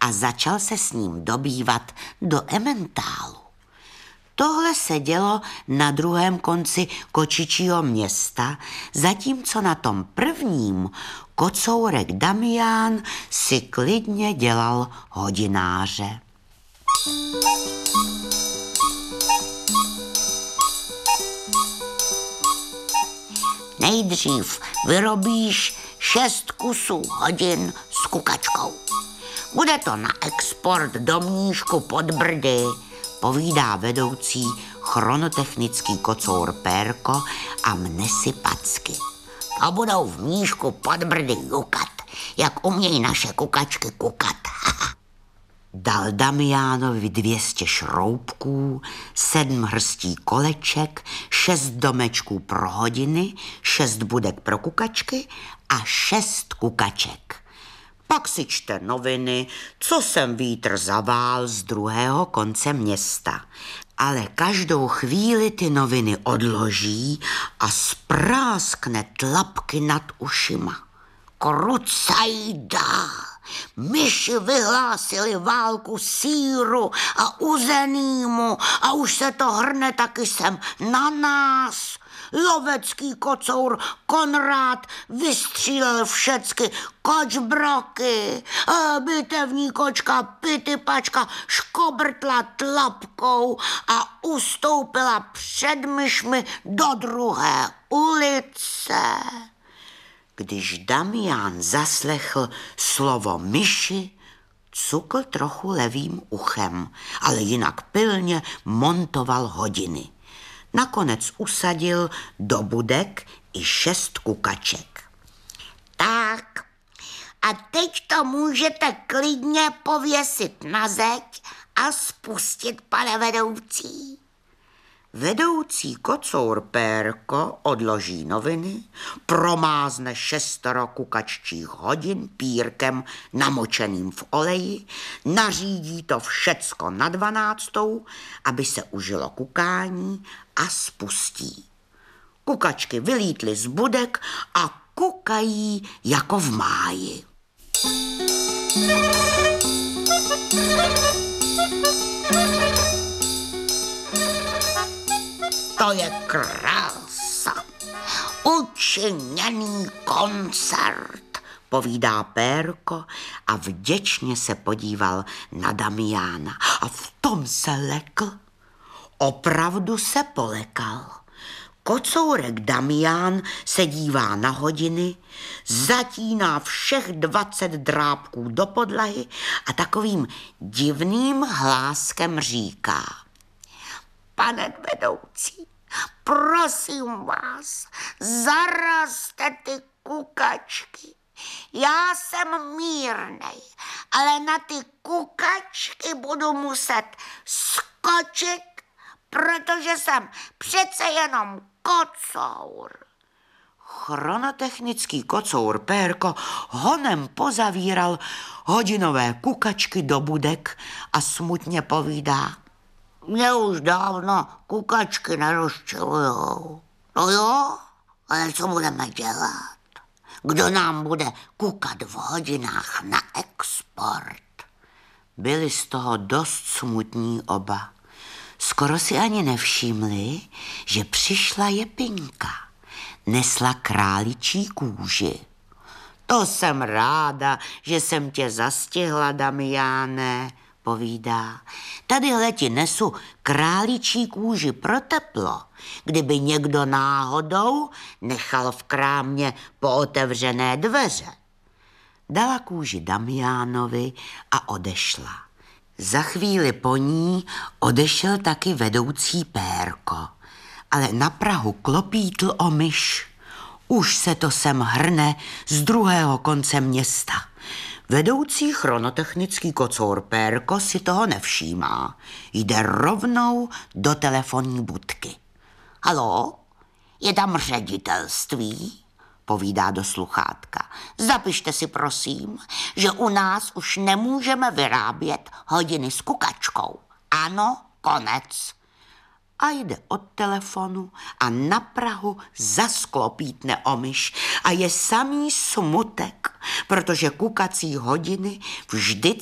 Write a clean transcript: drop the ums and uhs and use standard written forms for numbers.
a začal se s ním dobývat do ementálu. Tohle se dělo na druhém konci kočičího města, zatímco na tom prvním kocourek Damián si klidně dělal hodináře. Nejdřív vyrobíš 6 kusů hodin s kukačkou. Bude to na export do Mníšku pod Brdy, povídá vedoucí chronotechnický kocour Pérko a mne Packy. A budou v Mníšku pod Brdy jukat, jak umějí naše kukačky kukat. Dal Damiánovi 200 šroubků, 7 hrstí koleček, 6 domečků pro hodiny, 6 budek pro kukačky a 6 kukaček. Pak si čte noviny, co sem vítr zavál z druhého konce města. Ale každou chvíli ty noviny odloží a spráskne tlapky nad ušima. Krucajda! Myši vyhlásili válku sýru a uzenýmu a už se to hrne taky sem na nás. Lovecký kocour Konrád vystřílel všecky kočbroky. Bitevní kočka Pitypačka škobrtla tlapkou a ustoupila před myšmi do druhé ulice. Když Damián zaslechl slovo myši, cukl trochu levým uchem, ale jinak pilně montoval hodiny. Nakonec usadil do budek i 6 kukaček. Tak, a teď to můžete klidně pověsit na zeď a spustit, pane vedoucí. Vedoucí kocour Pérko odloží noviny, promázne 6 kukaččích hodin pírkem namočeným v oleji, nařídí to všecko na 12, aby se užilo kukání a spustí. Kukačky vylítly z budek a kukají jako v máji. To je krása, učiněný koncert, povídá Pérko a vděčně se podíval na Damiána. A v tom se lekl. Opravdu se polekal. Kocourek Damián se dívá na hodiny, zatíná všech 20 drápků do podlahy a takovým divným hláskem říká: Pane vedoucí, prosím vás, zarazte ty kukačky. Já jsem mírnej, ale na ty kukačky budu muset skočit, protože jsem přece jenom kocour. Chronotechnický kocour Pérko honem pozavíral hodinové kukačky do budek a smutně povídá: Mě už dávno kukačky nerozčilujou. No jo, ale co budeme dělat? Kdo nám bude kukat v hodinách na export? Byli z toho dost smutní oba. Skoro si ani nevšimli, že přišla Jepinka. Nesla králičí kůži. To jsem ráda, že jsem tě zastihla, Damiáne, povídá. Tadyhle ti nesu králičí kůži pro teplo. Kdyby někdo náhodou nechal v krámě pootevřené dveře. Dala kůži Damiánovi a odešla. Za chvíli po ní odešel taky vedoucí Pérko, ale na prahu klopítl o myš. Už se to sem hrne z druhého konce města. Vedoucí chronotechnický kocour Pérko si toho nevšímá. Jde rovnou do telefonní budky. Haló, je tam ředitelství? Povídá do sluchátka. Zapište si prosím, že u nás už nemůžeme vyrábět hodiny s kukačkou. Ano, konec. A jde od telefonu a na prahu zasklopítne o myš a je samý smutek, protože kukací hodiny vždy